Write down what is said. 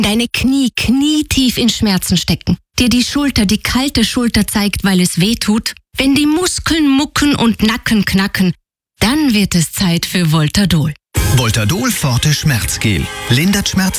deine Knie knietief in Schmerzen stecken, dir die Schulter, die kalte Schulter zeigt, weil es weh tut, wenn die Muskeln mucken und Nacken knacken, dann wird es Zeit für Voltadol. Voltadol Forte Schmerzgel lindert Schmerzen